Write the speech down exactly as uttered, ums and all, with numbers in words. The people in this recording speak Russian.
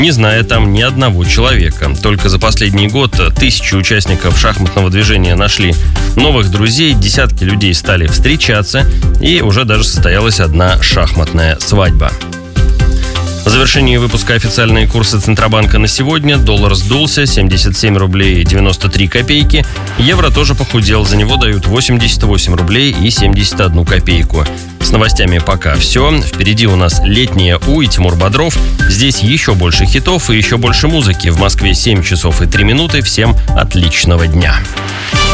не зная там ни одного человека. Только за последний год тысячи участников шахматного движения нашли новых друзей, десятки людей стали встречаться, и уже даже состоялась одна шахматная свадьба. В завершении выпуска официальные курсы Центробанка на сегодня. Доллар сдулся, семьдесят семь рублей девяносто три копейки. Евро тоже похудел, за него дают восемьдесят восемь рублей и семьдесят одну копейку. С новостями пока все. Впереди у нас летняя У и Тимур Бодров. Здесь еще больше хитов и еще больше музыки. В Москве семь часов и три минуты. Всем отличного дня.